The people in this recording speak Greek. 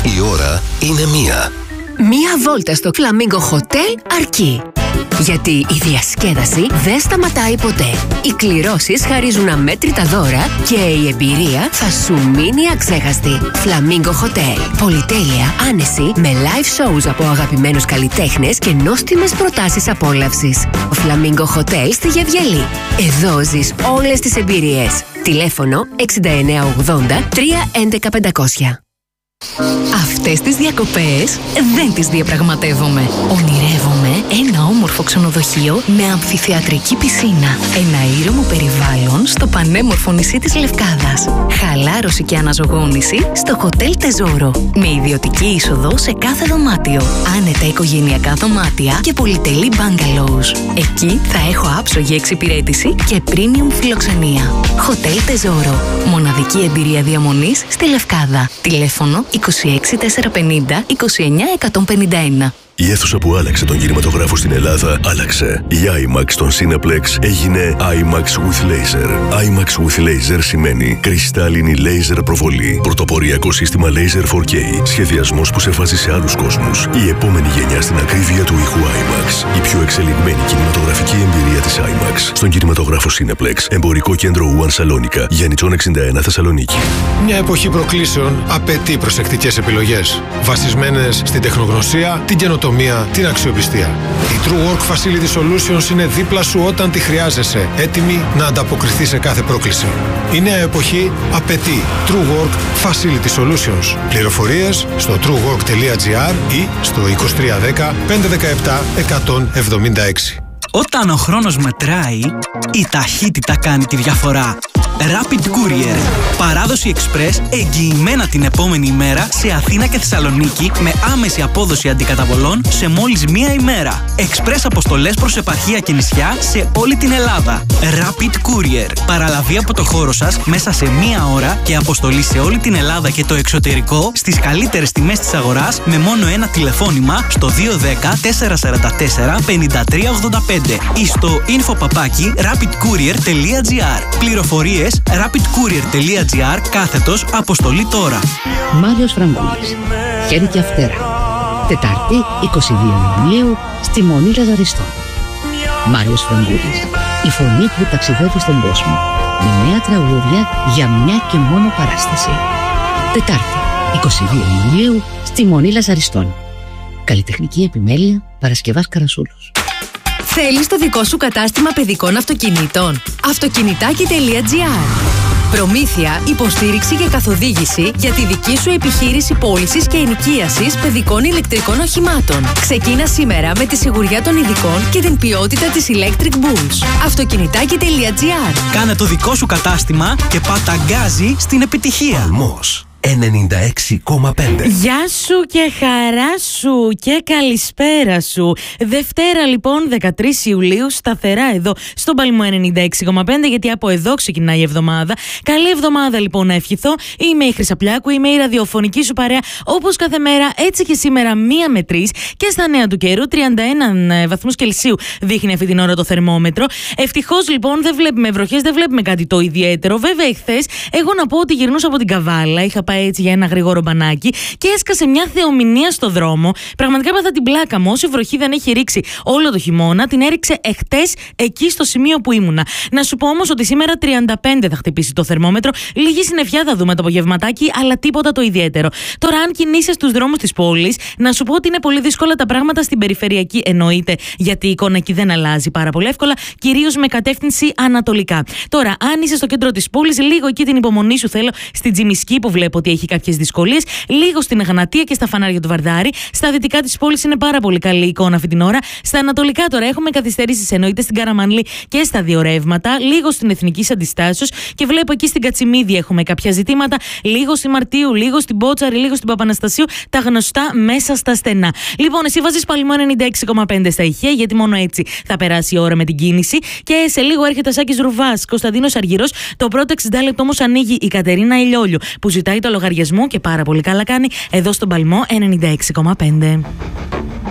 Η ώρα είναι 1. Μία βόλτα στο Φλαμίγκο Χοτέλ αρκεί. Γιατί η διασκέδαση δεν σταματάει ποτέ. Οι κληρώσεις χαρίζουν αμέτρητα δώρα και η εμπειρία θα σου μείνει αξέχαστη. Φλαμίγκο Χοτέλ. Πολυτέλεια, άνεση, με live shows από αγαπημένους καλλιτέχνες και νόστιμες προτάσεις απόλαυσης. Φλαμίγκο Χοτέλ στη Γεβγελή. Εδώ ζεις όλες τις εμπειρίες. Τηλέφωνο 6980 311 500. Αυτές τις διακοπές δεν τις διαπραγματεύομαι. Ονειρεύομαι ένα όμορφο ξενοδοχείο με αμφιθεατρική πισίνα. Ένα ήρεμο περιβάλλον στο πανέμορφο νησί της Λευκάδας. Χαλάρωση και αναζωγόνηση στο Hotel Tesoro. Με ιδιωτική είσοδο σε κάθε δωμάτιο. Άνετα οικογενειακά δωμάτια και πολυτελή bungalows. Εκεί θα έχω άψογη εξυπηρέτηση και premium φιλοξενία. Hotel Tesoro. Μοναδική εμπειρία διαμονής στη Λευκάδα. Τηλέφωνο 26 450 29 151. Η αίθουσα που άλλαξε τον κινηματογράφο στην Ελλάδα άλλαξε. Η IMAX στον Cineplex έγινε IMAX with Laser. IMAX with Laser σημαίνει κρυστάλλινη laser προβολή. Πρωτοποριακό σύστημα Laser 4K. Σχεδιασμός που σε βάζει σε άλλους κόσμους. Η επόμενη γενιά στην ακρίβεια του ήχου IMAX. Η πιο εξελιγμένη κινηματογραφική εμπειρία της IMAX. Στον κινηματογράφο Cineplex. Εμπορικό κέντρο One Σαλόνικα. Γιαννιτσών 61 Θεσσαλονίκη. Μια εποχή προκλήσεων απαιτεί προσεκτικές επιλογές. Βασισμένες στην τεχνογνωσία, την καινοτομία, την αξιοπιστία. Η True Work Facility Solutions είναι δίπλα σου όταν τη χρειάζεσαι, έτοιμη να ανταποκριθεί σε κάθε πρόκληση. Η νέα εποχή απαιτεί True Work Facility Solutions. Πληροφορίες στο truework.gr ή στο 2310 517 176. Όταν ο χρόνος μετράει, η ταχύτητα κάνει τη διαφορά. Rapid Courier. Παράδοση Express εγγυημένα την επόμενη ημέρα σε Αθήνα και Θεσσαλονίκη με άμεση απόδοση αντικαταβολών σε μόλις μία ημέρα. Express αποστολές προς επαρχία και νησιά σε όλη την Ελλάδα. Rapid Courier. Παραλαβή από το χώρο σας μέσα σε μία ώρα και αποστολή σε όλη την Ελλάδα και το εξωτερικό στις καλύτερες τιμές της αγοράς με μόνο ένα τηλεφώνημα στο 210 444 5385 ή στο info@rapidcourier.gr. Πληροφορίες rapidcourier.gr /αποστολή τώρα. Μάριος Φραγκούλης. Χέρι και Αυτέρα. Τετάρτη 22 Ιουλίου στη Μονή Λαζαριστών. Μάριος Φραγκούλης. Η φωνή που ταξιδεύει στον κόσμο. Με νέα τραγούδια για μια και μόνο παράσταση. Τετάρτη 22 Ιουλίου στη Μονή Λαζαριστών. Καλλιτεχνική επιμέλεια Παρασκευάς Καρασούλος. Θέλεις το δικό σου κατάστημα παιδικών αυτοκινήτων? Αυτοκινητάκι.gr. Προμήθεια, υποστήριξη και καθοδήγηση για τη δική σου επιχείρηση πώλησης και ενοικίασης παιδικών ηλεκτρικών οχημάτων. Ξεκίνα σήμερα με τη σιγουριά των ειδικών και την ποιότητα της Electric Bulls. Αυτοκινητάκι.gr. Κάνε το δικό σου κατάστημα και πάτα γκάζι στην επιτυχία. Παλμός 96,5. Γεια σου και χαρά σου και καλησπέρα σου. Δευτέρα λοιπόν 13 Ιουλίου σταθερά εδώ στον Παλμό 96,5, γιατί από εδώ ξεκινάει η εβδομάδα. Καλή εβδομάδα λοιπόν να ευχηθώ. Είμαι η Χρυσαπλιάκου, είμαι η ραδιοφωνική σου παρέα όπως κάθε μέρα, έτσι και σήμερα 1 με 3 και στα νέα του καιρού 31 βαθμούς Κελσίου δείχνει αυτή την ώρα το θερμόμετρο. Ευτυχώς λοιπόν δεν βλέπουμε βροχές, δεν βλέπουμε κάτι το ιδιαίτερο. Βέβαια εχθές εγώ να πω ότι γυρνούσα από την Καβάλα, είχα πάει έτσι για ένα γρήγορο μπανάκι και έσκασε μια θεομηνία στο δρόμο. Πραγματικά έπαθα την πλάκα μου. Όση βροχή δεν έχει ρίξει όλο το χειμώνα, την έριξε εχθές εκεί στο σημείο που ήμουνα. Να σου πω όμως ότι σήμερα 35 θα χτυπήσει το θερμόμετρο. Λίγη συννεφιά θα δούμε το απογευματάκι, αλλά τίποτα το ιδιαίτερο. Τώρα, αν κινείσαι στους δρόμους της πόλης, να σου πω ότι είναι πολύ δύσκολα τα πράγματα στην περιφερειακή, εννοείται, γιατί η εικόνα εκεί δεν αλλάζει πάρα πολύ εύκολα, κυρίως με κατεύθυνση ανατολικά. Τώρα, αν είσαι στο κέντρο της πόλης, λίγο εκεί την υπομονή σου θέλω στην Τζιμισκή που βλέπω ότι έχει κάποιες δυσκολίες, λίγο στην Εγνατία και στα φανάρια του Βαρδάρη. Στα δυτικά της πόλης είναι πάρα πολύ καλή εικόνα αυτή την ώρα. Στα ανατολικά τώρα έχουμε καθυστερήσεις, εννοείται στην Καραμανλή και στα δύο ρεύματα, λίγο στην Εθνικής Αντιστάσεως και βλέπω εκεί στην Κατσιμίδη έχουμε κάποια ζητήματα, λίγο στη Μαρτίου, λίγο στην Πότσαρη, λίγο στην Παπαναστασίου, τα γνωστά μέσα στα στενά. Λοιπόν, εσύ βάζεις Παλμό 96,5 στα ηχεία, γιατί μόνο έτσι θα περάσει η ώρα με την κίνηση. Και σε λίγο έρχεται Σάκης Ρουβάς, Κωνσταντίνος Αργυρός. Το πρώτο 60 λεπτό όμως ανοίγει η Κατερίνα Ηλιόλιου, που ζητάει το λογαριασμό και πάρα πολύ καλά κάνει εδώ στον Παλμό 96,5.